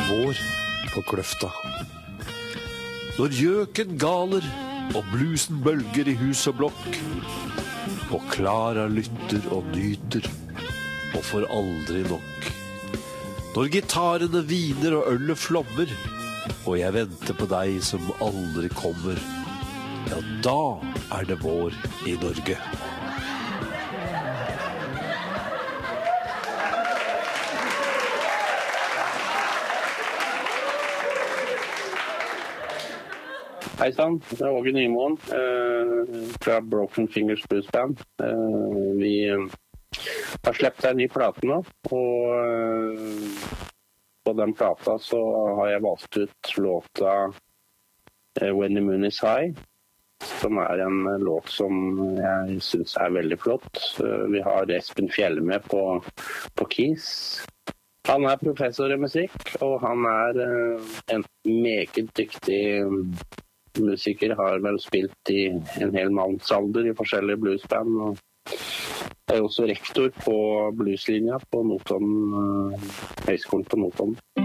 vår på Kløfta. Når gjøken galer og bluesen bølger i hus og blokk, og Klara lytter og nyter og får aldri nok. Når gitarene viner og ølet flommer, og jeg venter på deg som aldri kommer, ja, da er det vår i Norge. Hei sann, det er Åge Nymoen fra Broken Fingers Blues Band. Vi har slept en ny plate nå, og på den plata så har jeg valgt ut låta When the Moon is High, som er en låt som jeg synes er veldig flott. Vi har Espen Fjelle med på keys. Han er professor i musikk, og han er en meget dyktig musiker, har vel spilt i en hel mannsalder i forskjellige bluesband, og er også rektor på blueslinja på Notodden, høyskolen på Notodden.